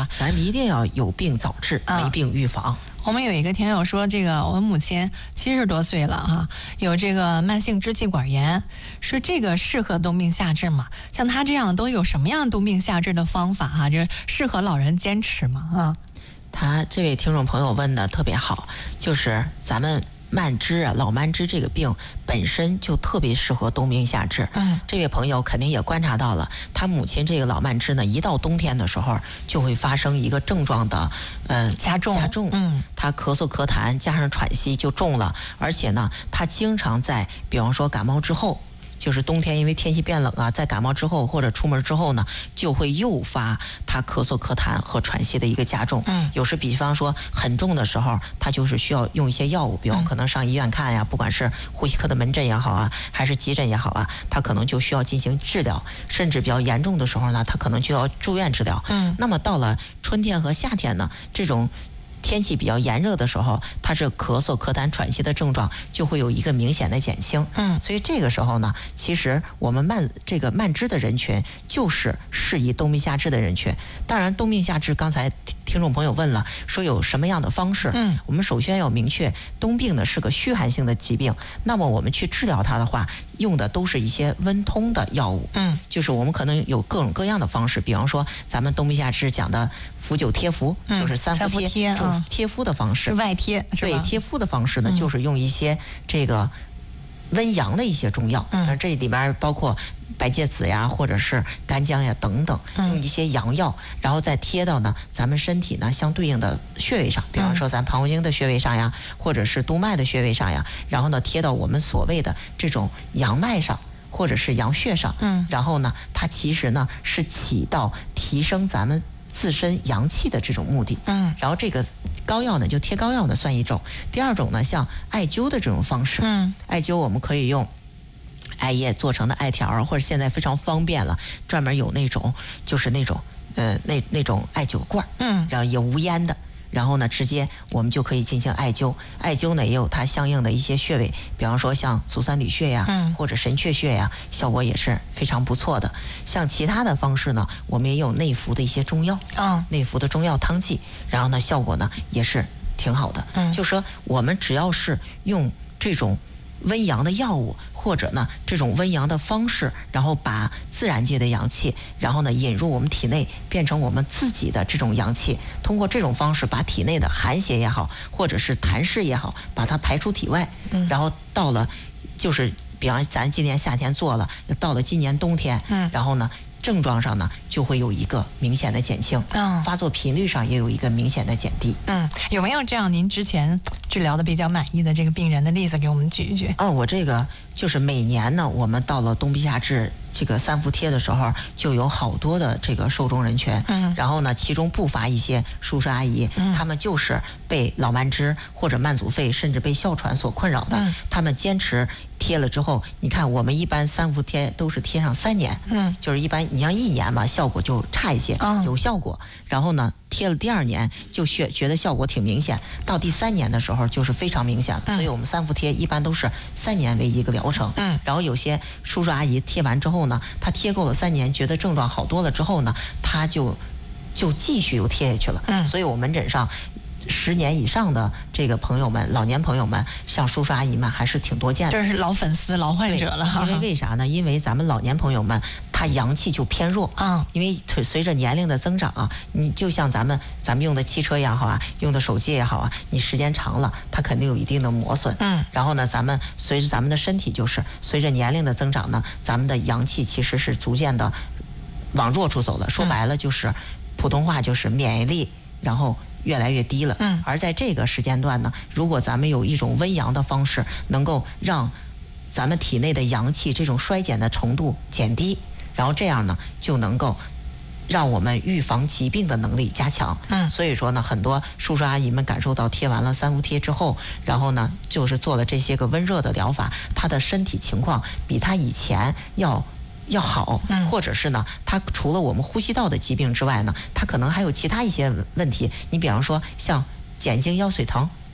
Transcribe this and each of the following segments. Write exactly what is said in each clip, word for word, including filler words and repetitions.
吧？ 咱们一定要有病早治， 啊、 没病预防。 我们有一个听友说，这个我母亲七十多岁了哈，有这个慢性支气管炎，说这个适合冬病夏治吗？像他这样都有什么样冬病夏治的方法哈？这适合老人坚持吗？啊， 他这位听众朋友问的特别好，就是咱们慢支啊，老慢支这个病本身就特别适合冬病夏治。 嗯， 这位朋友肯定也观察到了，他母亲这个老慢支呢，一到冬天的时候就会发生一个症状的呃加重加重。 嗯， 他咳嗽咳痰加上喘息就重了，而且呢，他经常在比方说感冒之后。就是冬天，因为天气变冷啊，在感冒之后或者出门之后呢，就会诱发他咳嗽、咳痰和喘息的一个加重。 嗯， 有时比方说很重的时候，他就是需要用一些药物，比方可能上医院看呀，不管是呼吸科的门诊也好啊，还是急诊也好啊，他可能就需要进行治疗，甚至比较严重的时候呢，他可能就要住院治疗。 嗯， 那么到了春天和夏天呢，这种天气比较炎热的时候，它这咳嗽、咳痰、喘息的症状就会有一个明显的减轻。 嗯， 所以这个时候呢，其实我们慢这个慢支的人群就是适宜冬病夏治的人群。当然，冬病夏治刚才听众朋友问了，说有什么样的方式？ 嗯， 我们首先要明确，冬病呢是个虚寒性的疾病，那么我们去治疗它的话，用的都是一些温通的药物。 嗯， 就是我们可能有各种各样的方式，比方说咱们冬病夏治讲的敷灸贴敷， 嗯、 就是三伏贴， 贴这种贴敷的方式， 是外贴，是吧？ 对，贴敷的方式呢， 嗯、 就是用一些这个温阳的一些中药， 嗯， 这里边包括白芥子呀，或者是干姜呀等等，用一些阳药，然后再贴到呢咱们身体呢相对应的穴位上，比方说咱膀胱经的穴位上呀，或者是督脉的穴位上呀，然后呢贴到我们所谓的这种阳脉上。或者是阳穴上， 嗯， 然后呢，它其实呢是起到提升咱们自身阳气的这种目的， 嗯， 然后这个膏药呢就贴膏药呢算一种，第二种呢像艾灸的这种方式， 嗯， 艾灸我们可以用艾叶做成的艾条，或者现在非常方便了，专门有那种就是那种呃那那种艾灸罐， 嗯， 然后也无烟的。然后呢，直接我们就可以进行艾灸。艾灸呢，也有它相应的一些穴位，比方说像足三里穴呀， 嗯， 或者神阙穴呀，效果也是非常不错的。像其他的方式呢，我们也有内服的一些中药， 啊、哦， 内服的中药汤剂，然后呢，效果呢也是挺好的。 嗯， 就说我们只要是用这种温阳的药物，或者呢这种温阳的方式，然后把自然界的阳气，然后呢引入我们体内，变成我们自己的这种阳气，通过这种方式把体内的寒邪也好，或者是痰湿也好，把它排出体外， 嗯， 然后到了就是比方咱今年夏天做了，到了今年冬天， 嗯， 然后呢症状上呢就会有一个明显的减轻， 嗯， 发作频率上也有一个明显的减低。 嗯，有没有这样您之前治疗的比较满意的这个病人的例子给我们举一举？ 啊，我这个就是每年呢，我们到了冬病夏治这个三伏贴的时候，就有好多的这个受众人群， 嗯， 然后呢，其中不乏一些叔叔阿姨， 嗯， 他们就是被老慢支或者慢阻肺，甚至被哮喘所困扰的， 嗯， 他们坚持贴了之后，你看我们一般三伏贴都是贴上三年， 嗯， 就是一般你像一年嘛，效果就差一些， 嗯， 有效果，然后呢，贴了第二年就觉觉得效果挺明显，到第三年的时候就是非常明显了， 嗯， 所以我们三伏贴一般都是三年为一个疗程， 嗯， 然后有些叔叔阿姨贴完之后呢，他贴够了三年，觉得症状好多了之后呢，他就就继续又贴下去了， 嗯， 所以我门诊上十年以上的这个朋友们，老年朋友们，像叔叔阿姨们还是挺多见的， 这是老粉丝、老患者了。 因为为啥呢？因为咱们老年朋友们，他阳气就偏弱啊、嗯。 因为随着年龄的增长啊，你就像咱们咱们用的汽车也好啊，用的手机也好啊，你时间长了，它肯定有一定的磨损。 嗯。 然后呢，咱们随着咱们的身体，就是随着年龄的增长呢，咱们的阳气其实是逐渐的往弱处走了。说白了就是，嗯、普通话就是免疫力，然后越来越低了。 嗯， 而在这个时间段呢，如果咱们有一种温阳的方式，能够让咱们体内的阳气这种衰减的程度减低，然后这样呢，就能够让我们预防疾病的能力加强。 嗯， 所以说呢，很多叔叔阿姨们感受到贴完了三伏贴之后，然后呢，就是做了这些个温热的疗法，他的身体情况比他以前要要好， 嗯， 或者是呢，他除了我们呼吸道的疾病之外呢，他可能还有其他一些问题。你比方说像减经腰髓疼，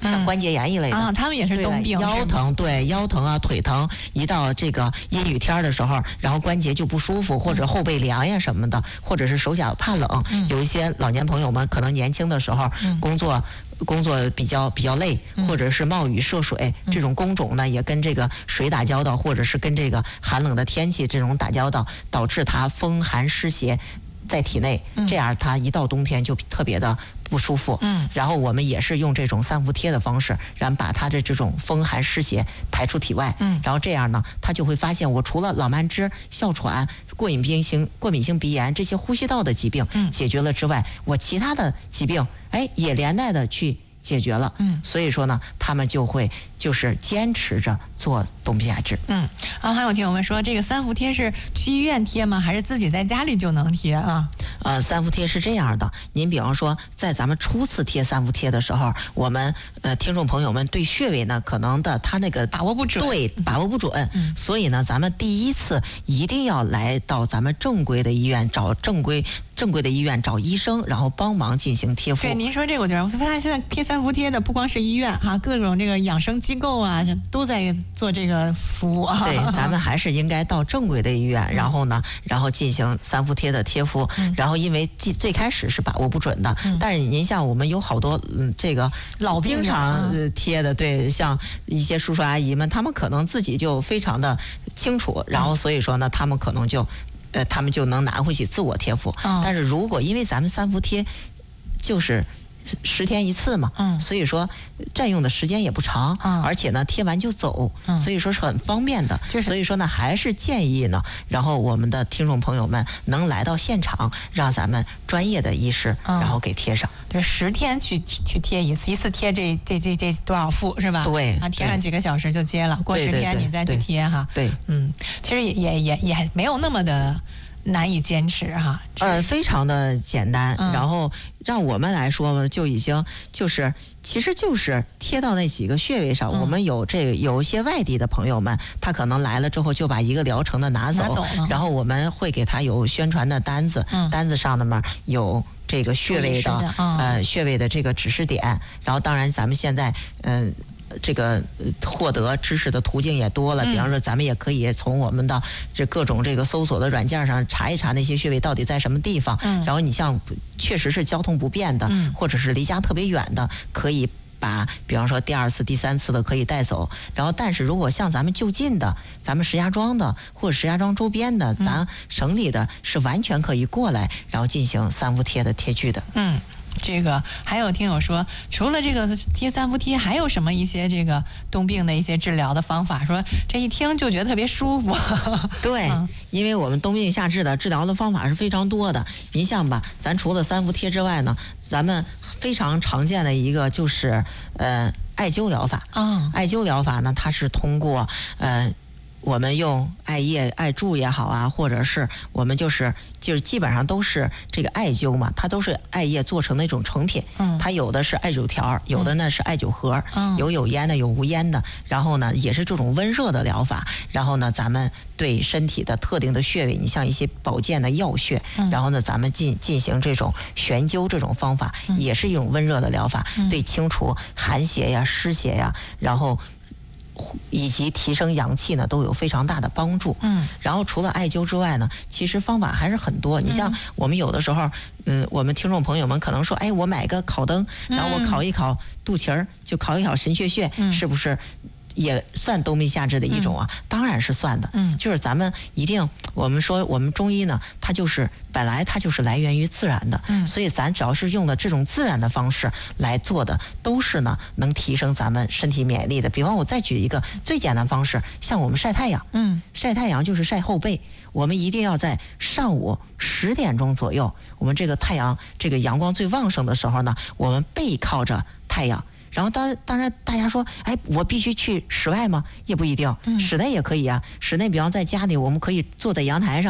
像关节炎一类的、 嗯、啊，他们也是冬病， 腰疼，对腰疼啊，腿疼，一到这个阴雨天的时候，然后关节就不舒服，或者后背凉呀什么的，或者是手脚怕冷。嗯、有一些老年朋友们可能年轻的时候、嗯、工作。工作比较比较累，或者是冒雨涉水，嗯、这种工种呢也跟这个水打交道，或者是跟这个寒冷的天气这种打交道，导致它风寒湿邪在体内，嗯、这样它一到冬天就特别的不舒服。嗯，然后我们也是用这种三伏贴的方式，然后把它的这种风寒湿邪排出体外。嗯，然后这样呢，他就会发现我除了老慢支、哮喘、过敏病性过敏性鼻炎这些呼吸道的疾病解决了之外，嗯、我其他的疾病哎也连带的去解决了。嗯，所以说呢，他们就会就是坚持着做冬病夏治。 嗯，啊，还有听友们说，这个三伏贴是去医院贴吗？还是自己在家里就能贴啊？ 呃，三伏贴是这样的，您比方说，在咱们初次贴三伏贴的时候，我们呃听众朋友们对穴位呢，可能的他那个把握不准， 对，把握不准，嗯、所以呢，咱们第一次一定要来到咱们正规的医院，找正规正规的医院找医生，然后帮忙进行贴敷。 对，您说这个我觉得，我发现现在贴三伏贴的不光是医院哈、啊，各种这个养生机构啊，都在做这个服务啊。 对，咱们还是应该到正规的医院，嗯、然后呢，然后进行三伏贴的贴敷，嗯、然后。因为最最开始是把握不准的，嗯、但是您像我们有好多嗯这个老经常、呃、贴的，对，像一些叔叔阿姨们，他们可能自己就非常的清楚，然后所以说呢，他们可能就呃他们就能拿回去自我贴敷。嗯、但是如果因为咱们三伏贴就是十天一次嘛，嗯，所以说占用的时间也不长，嗯，而且呢贴完就走，嗯，所以说是很方便的，就是所以说呢还是建议呢，然后我们的听众朋友们能来到现场，让咱们专业的医师，嗯、然后给贴上， 对，十天去去贴一次，一次贴这这这这多少副是吧？ 对， 啊，贴上几个小时就接了，过十天你再去贴哈， 对， 嗯，其实也也也也没有那么的难以坚持哈， 呃，非常的简单，嗯、然后让我们来说呢，就已经就是其实就是贴到那几个穴位上。嗯、我们有这有一些外地的朋友们，他可能来了之后就把一个疗程的拿走， 拿走然后我们会给他有宣传的单子，嗯、单子上的面有这个穴位的、嗯、呃穴位的这个指示点，然后当然咱们现在嗯。呃这个获得知识的途径也多了，比方说咱们也可以从我们的这各种这个搜索的软件上查一查那些穴位到底在什么地方。嗯、然后你像确实是交通不便的，嗯、或者是离家特别远的，可以把比方说第二次、第三次的可以带走。然后但是如果像咱们就近的，咱们石家庄的或者石家庄周边的，嗯、咱省里的是完全可以过来，然后进行三伏贴的贴具的。 嗯。这个还有听友说，除了这个贴三伏贴，还有什么一些这个冬病的一些治疗的方法？说这一听就觉得特别舒服。 对，嗯、因为我们冬病夏治的治疗的方法是非常多的。您像吧，咱除了三伏贴之外呢，咱们非常常见的一个就是呃艾灸疗法。啊、哦，艾灸疗法呢，它是通过呃。我们用艾叶、艾柱也好啊，或者是我们就是就是基本上都是这个艾灸嘛，它都是艾叶做成的一种成品。嗯，它有的是艾灸条，有的呢是艾灸盒，嗯、有有烟的，有无烟的。然后呢，也是这种温热的疗法。然后呢，咱们对身体的特定的穴位，你像一些保健的要穴，嗯、然后呢，咱们进进行这种悬灸这种方法，嗯、也是一种温热的疗法，嗯、对清除寒邪呀、湿邪呀，然后。以及提升阳气呢，都有非常大的帮助。嗯，然后除了艾灸之外呢，其实方法还是很多。你像我们有的时候，嗯，我们听众朋友们可能说，哎，我买个烤灯，然后我烤一烤肚脐儿，就烤一烤神阙穴，嗯、是不是？也算冬病夏治的一种啊，嗯、当然是算的。嗯，就是咱们一定，我们说我们中医呢，它就是本来它就是来源于自然的，嗯，所以咱只要是用的这种自然的方式来做的，都是呢能提升咱们身体免疫力的。比方我再举一个最简单的方式，像我们晒太阳，嗯，晒太阳就是晒后背，我们一定要在上午十点钟左右，我们这个太阳这个阳光最旺盛的时候呢，我们背靠着太阳。然后当当然大家说，哎，我必须去室外吗？也不一定，室内也可以啊。室内比方在家里，我们可以坐在阳台上，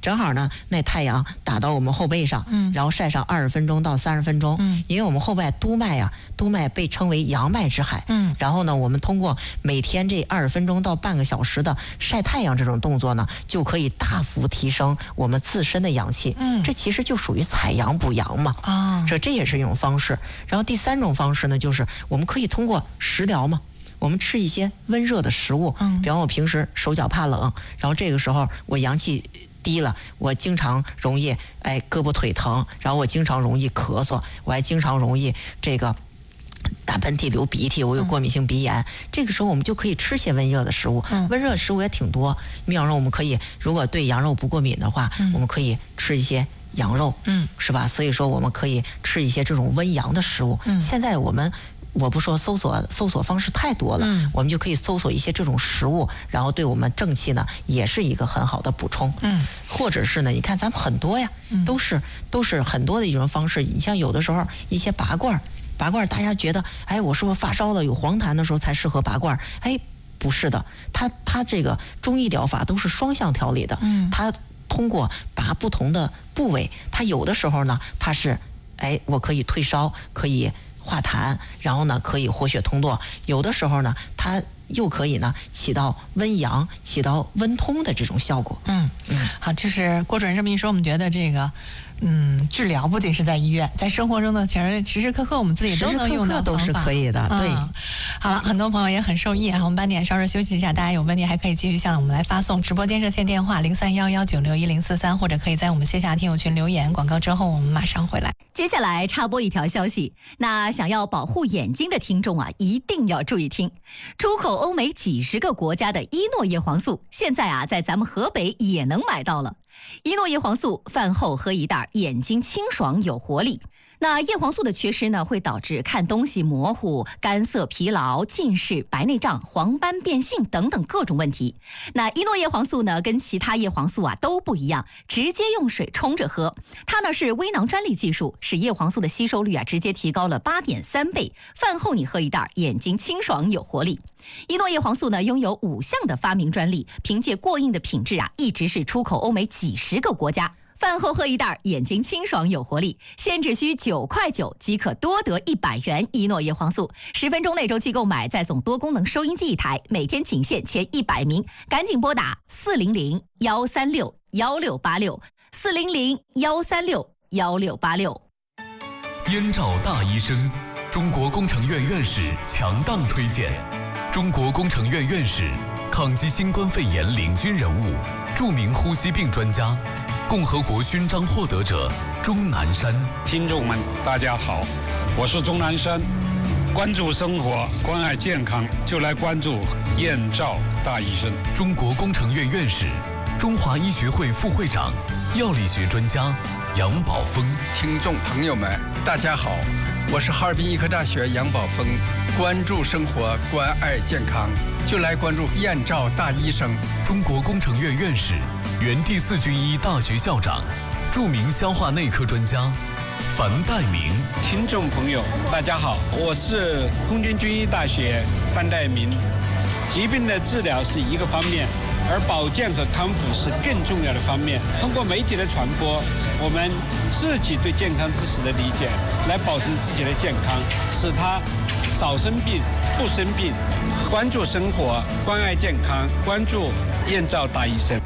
正好呢那太阳打到我们后背上， 嗯， 然后晒上二十分钟到三十分钟， 嗯， 因为我们后背督脉呀、啊，督脉被称为阳脉之海， 嗯， 然后呢，我们通过每天这二十分钟到半个小时的晒太阳这种动作呢，就可以大幅提升我们自身的阳气， 嗯， 这其实就属于采阳补阳嘛， 啊， 这这也是一种方式。然后第三种方式呢，就是我们可以通过食疗嘛。我们吃一些温热的食物， 嗯， 比方我平时手脚怕冷，然后这个时候我阳气低了，我经常容易哎胳膊腿疼，然后我经常容易咳嗽，我还经常容易这个打喷嚏流鼻涕，我有过敏性鼻炎，嗯，这个时候我们就可以吃些温热的食物， 嗯， 温热的食物也挺多，比方说我们可以如果对羊肉不过敏的话，嗯，我们可以吃一些羊肉， 嗯， 是吧？所以说我们可以吃一些这种温阳的食物， 嗯，现在我们我不说搜索搜索方式太多了， 嗯， 我们就可以搜索一些这种食物，然后对我们正气呢也是一个很好的补充， 嗯， 或者是呢，你看咱们很多呀， 嗯， 都是都是很多的一种方式。你像有的时候一些拔罐，拔罐大家觉得，哎，我是不是发烧了有黄痰的时候才适合拔罐？哎，不是的，它它这个中医疗法都是双向调理的， 嗯， 它通过拔不同的部位，它有的时候呢，它是，哎，我可以退烧，可以化痰，然后呢可以活血通络，有的时候呢它又可以呢起到温阳、起到温通的这种效果。 嗯嗯，好，就是郭主任这么一说，我们觉得这个嗯治疗不仅是在医院，在生活中呢，其实时时刻刻我们自己都能用到， 都是可以的。对， 嗯，好了，很多朋友也很受益啊。我们半点稍事休息一下，大家有问题还可以继续向我们来发送直播间热线电话零三幺幺九六一零四三，或者可以在我们线下听友群留言。广告之后我们马上回来。 接下来插播一条消息，那想要保护眼睛的听众啊，一定要注意听。出口欧美几十个国家的伊诺叶黄素，现在啊在咱们河北也能买到了。伊诺叶黄素饭后喝一袋，眼睛清爽有活力。那叶黄素的缺失呢，会导致看东西模糊、干涩、疲劳、近视、白内障、黄斑变性等等各种问题。那伊诺叶黄素呢，跟其他叶黄素啊都不一样，直接用水冲着喝。它呢是微囊专利技术，使叶黄素的吸收率啊直接提高了八点三倍。饭后你喝一袋，眼睛清爽有活力。伊诺叶黄素呢拥有五项的发明专利，凭借过硬的品质啊，一直是出口欧美几十个国家。饭后喝一袋，眼睛清爽有活力，现只需九块九即可多得一百元伊诺叶黄素。十分钟内周期购买，再送多功能收音机一台，每天仅限前一百名，赶紧拨打四零零幺三六幺六八六四零零幺三六幺六八六。 燕赵大医生，中国工程院院士强档推荐。中国工程院院士，抗击新冠肺炎领军人物，著名呼吸病专家。共和国勋章获得者钟南山。 听众们大家好，我是钟南山。关注生活，关爱健康，就来关注燕赵大医生。 中国工程院院士，中华医学会副会长，药理学专家杨宝峰。 听众朋友们大家好，我是哈尔滨医科大学杨宝峰。关注生活，关爱健康，就来关注燕赵大医生。 中国工程院院士，原第四军医大学校长，著名消化内科专家樊岱明。 听众朋友大家好，我是空军军医大学樊岱明。疾病的治疗是一个方面，而保健和康复是更重要的方面。通过媒体的传播，我们自己对健康知识的理解，来保证自己的健康，使他少生病不生病。关注生活，关爱健康，关注燕赵大医生。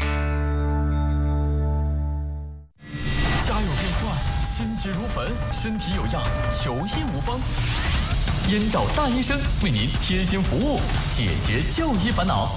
家有变坏，心急如焚，身体有恙，求医无方。燕赵大医生为您贴心服务，解决就医烦恼。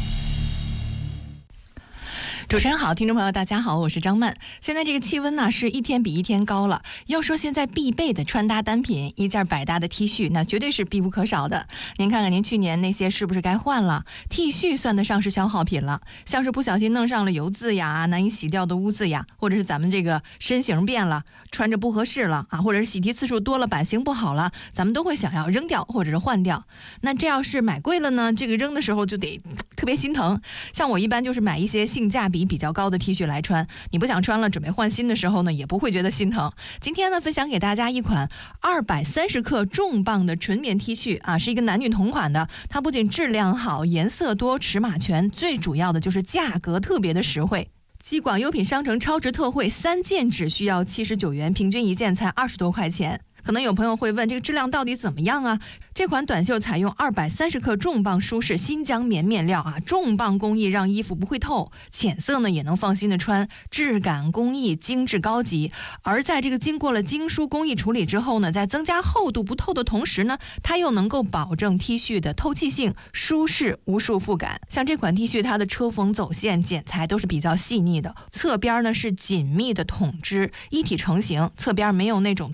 主持人好，听众朋友大家好，我是张曼。现在这个气温呢是一天比一天高了，要说现在必备的穿搭单品，一件百搭的 T 恤那绝对是必不可少的。您看看您去年那些是不是该换了？ T 恤算得上是消耗品了，像是不小心弄上了油渍呀、难以洗掉的污渍呀，或者是咱们这个身形变了，穿着不合适了啊，或者是洗涤次数多了，版型不好了，咱们都会想要扔掉或者是换掉。那这要是买贵了呢，这个扔的时候就得特别心疼。像我一般就是买一些性价比比较高的 T 恤来穿，你不想穿了准备换新的时候呢，也不会觉得心疼。今天呢，分享给大家一款二百三十克重磅的纯棉 T 恤啊，是一个男女同款的。它不仅质量好，颜色多，尺码全，最主要的就是价格特别的实惠。 西广优品商城超值特惠，三件只需要七十九元，平均一件才二十多块钱。可能有朋友会问，这个质量到底怎么样啊？这款短袖采用二百三十克重磅舒适新疆棉面料啊，重磅工艺让衣服不会透，浅色呢也能放心的穿，质感工艺精致高级。而在这个经过了精梳工艺处理之后呢，在增加厚度不透的同时呢，它又能够保证 T 恤的透气性、舒适无束缚感。像这款 T 恤，它的车缝走线剪裁都是比较细腻的，侧边呢是紧密的筒织，一体成型，侧边没有那种